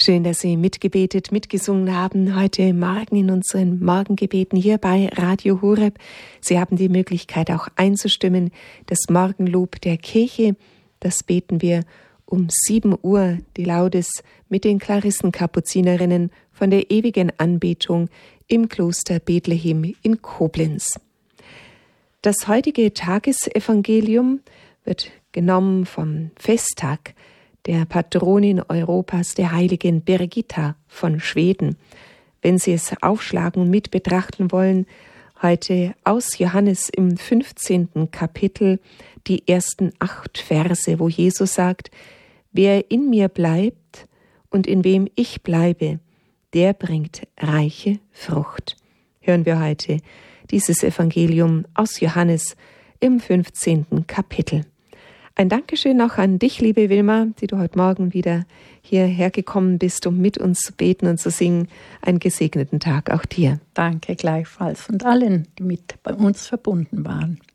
Schön, dass Sie mitgebetet, mitgesungen haben heute Morgen in unseren Morgengebeten hier bei Radio Horeb. Sie haben die Möglichkeit auch einzustimmen. Das Morgenlob der Kirche, das beten wir um 7 Uhr, die Laudes mit den Klarissenkapuzinerinnen von der ewigen Anbetung im Kloster Bethlehem in Koblenz. Das heutige Tagesevangelium wird genommen vom Festtag der Patronin Europas, der heiligen Birgitta von Schweden. Wenn Sie es aufschlagen und mit betrachten wollen, heute aus Johannes im 15. Kapitel, die ersten 8 Verse, wo Jesus sagt: Wer in mir bleibt und in wem ich bleibe, der bringt reiche Frucht. Hören wir heute dieses Evangelium aus Johannes im 15. Kapitel. Ein Dankeschön auch an dich, liebe Wilma, die du heute Morgen wieder hierher gekommen bist, um mit uns zu beten und zu singen. Einen gesegneten Tag auch dir. Danke gleichfalls und allen, die mit bei uns verbunden waren.